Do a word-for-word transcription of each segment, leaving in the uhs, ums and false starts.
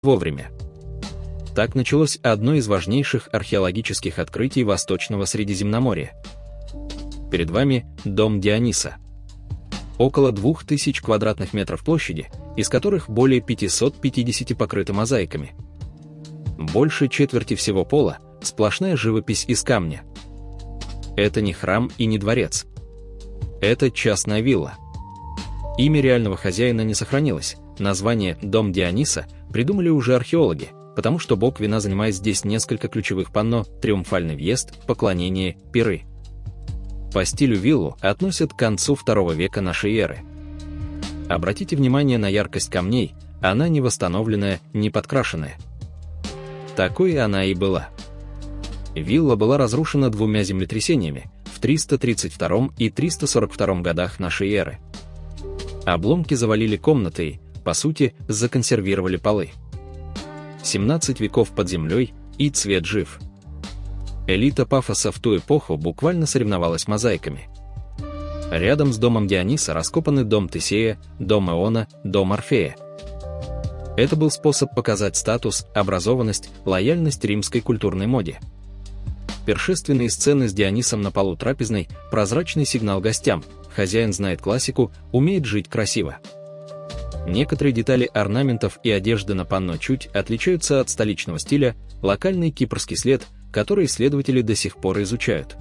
вовремя. Так началось одно из важнейших археологических открытий Восточного Средиземноморья. Перед вами дом Диониса. Около двух тысяч квадратных метров площади, из которых более пятисот пятидесяти покрыты мозаиками. Больше четверти всего пола – сплошная живопись из камня. Это не храм и не дворец. Это частная вилла. Имя реального хозяина не сохранилось. Название «Дом Диониса» придумали уже археологи, потому что бог вина занимает здесь несколько ключевых панно: триумфальный въезд, поклонение, пиры. По стилю виллу относят к концу второго века нашей эры. Обратите внимание на яркость камней, она не восстановленная, не подкрашенная. Такой она и была. Вилла была разрушена двумя землетрясениями в триста тридцать втором и триста сорок втором годах нашей эры. Обломки завалили комнаты и, по сути, законсервировали полы. семнадцать веков под землей, и цвет жив. Элита Пафоса в ту эпоху буквально соревновалась мозаиками. Рядом с домом Диониса раскопаны дом Тесея, дом Иона, дом Орфея. Это был способ показать статус, образованность, лояльность римской культурной моде. Пиршественные сцены с Дионисом на полу трапезной – прозрачный сигнал гостям: хозяин знает классику, умеет жить красиво. Некоторые детали орнаментов и одежды на панно чуть отличаются от столичного стиля, локальный кипрский след, который исследователи до сих пор изучают.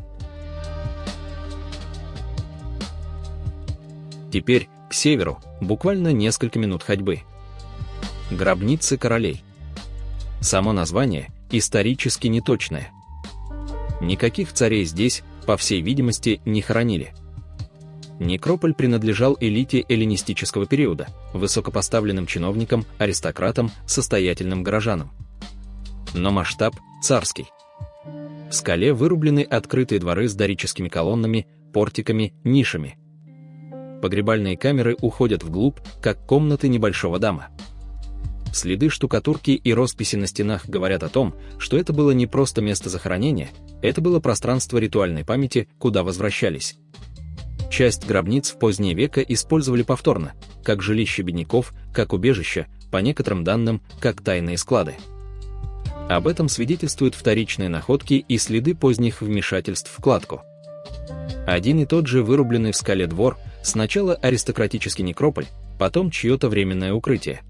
Теперь к северу, буквально несколько минут ходьбы. Гробницы королей. Само название исторически неточное. Никаких царей здесь, по всей видимости, не хоронили. Некрополь принадлежал элите эллинистического периода, высокопоставленным чиновникам, аристократам, состоятельным горожанам. Но масштаб царский. В скале вырублены открытые дворы с дорическими колоннами, портиками, нишами. Погребальные камеры уходят вглубь, как комнаты небольшого дома. Следы штукатурки и росписи на стенах говорят о том, что это было не просто место захоронения, это было пространство ритуальной памяти, куда возвращались. Часть гробниц в поздние века использовали повторно, как жилище бедняков, как убежище, по некоторым данным, как тайные склады. Об этом свидетельствуют вторичные находки и следы поздних вмешательств в кладку. Один и тот же вырубленный в скале двор, сначала аристократический некрополь, потом чье-то временное укрытие.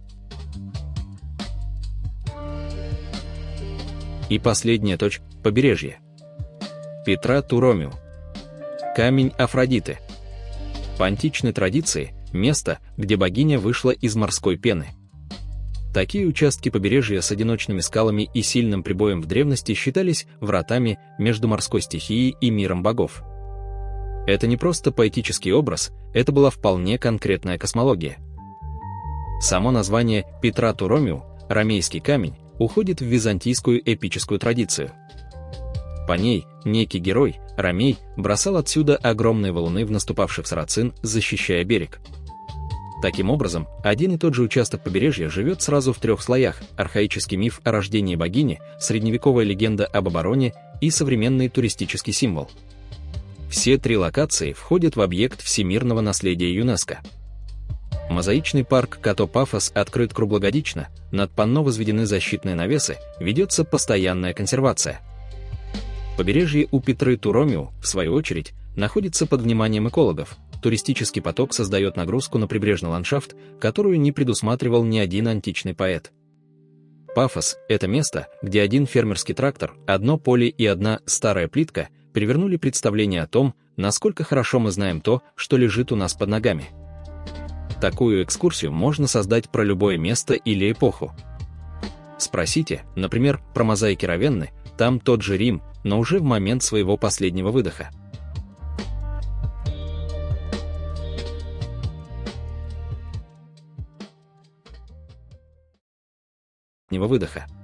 И последняя точка – побережье. Петра Туромиу. Камень Афродиты. По античной традиции – место, где богиня вышла из морской пены. Такие участки побережья с одиночными скалами и сильным прибоем в древности считались вратами между морской стихией и миром богов. Это не просто поэтический образ, это была вполне конкретная космология. Само название Петра Туромиу, ромейский камень, уходит в византийскую эпическую традицию. По ней некий герой, Ромей, бросал отсюда огромные валуны в наступавших сарацин, защищая берег. Таким образом, один и тот же участок побережья живет сразу в трех слоях: архаический миф о рождении богини, средневековая легенда об обороне и современный туристический символ. Все три локации входят в объект всемирного наследия ЮНЕСКО. Мозаичный парк Като-Пафос открыт круглогодично, над панно возведены защитные навесы, ведется постоянная консервация. Побережье у Петры Туромиу, в свою очередь, находится под вниманием экологов. Туристический поток создает нагрузку на прибрежный ландшафт, которую не предусматривал ни один античный поэт. Пафос – это место, где один фермерский трактор, одно поле и одна старая плитка перевернули представление о том, насколько хорошо мы знаем то, что лежит у нас под ногами. Такую экскурсию можно создать про любое место или эпоху. Спросите, например, про мозаики Равенны, там тот же Рим, но уже в момент своего последнего выдоха. выдоха.